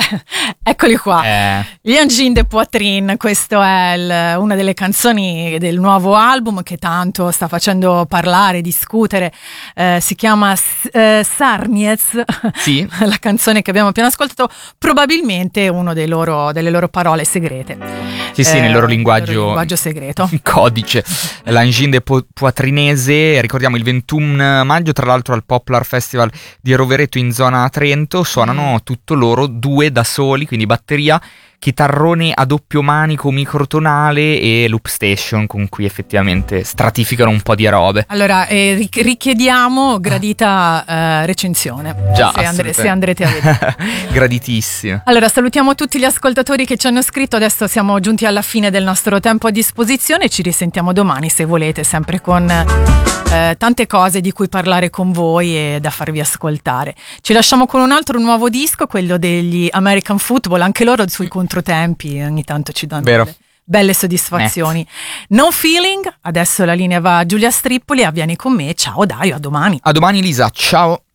Eccoli qua. Gli Engins de Poitrine, questo è una delle canzoni del nuovo album che tanto sta facendo parlare, discutere. Si chiama Sarniez, sì. La canzone che abbiamo appena ascoltato, probabilmente uno delle loro parole segrete. Sì, nel loro linguaggio segreto. Codice. L'Engins de Poitrinese, ricordiamo il 21 maggio, tra l'altro al Poplar Festival di Rovereto in zona Trento, suonano tutto loro, due da soli, quindi batteria, chitarrone a doppio manico microtonale e loop station con cui effettivamente stratificano un po' di robe. Allora richiediamo gradita recensione. Già, se andrete a vedere. Graditissimo. Allora salutiamo tutti gli ascoltatori che ci hanno scritto. Adesso siamo giunti alla fine del nostro tempo a disposizione. Ci risentiamo domani se volete, sempre con tante cose di cui parlare con voi e da farvi ascoltare. Ci lasciamo con un altro nuovo disco, quello degli American Football. Anche loro sui controtempi ogni tanto ci danno belle soddisfazioni. No Feeling, adesso la linea va a Giulia Strippoli, vieni con me. Ciao Dario, a domani. A domani Lisa, ciao.